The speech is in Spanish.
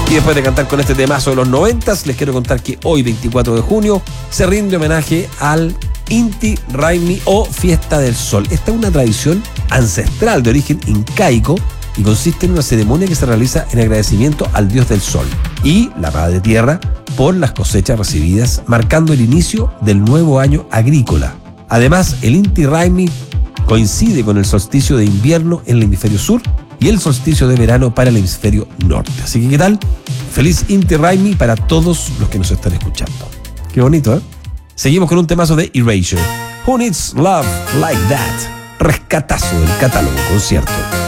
Y después de cantar con este temazo de los 90s, les quiero contar que hoy, 24 de junio, se rinde homenaje al Inti Raymi o Fiesta del Sol. Esta es una tradición ancestral de origen incaico y consiste en una ceremonia que se realiza en agradecimiento al dios del sol y la madre tierra por las cosechas recibidas, marcando el inicio del nuevo año agrícola. Además, el Inti Raymi coincide con el solsticio de invierno en el hemisferio sur y el solsticio de verano para el hemisferio norte. Así que, ¿qué tal? Feliz Inti Raymi para todos los que nos están escuchando. Qué bonito, ¿eh? Seguimos con un temazo de Erasure. Who Needs Love Like That? Rescatazo del catálogo concierto.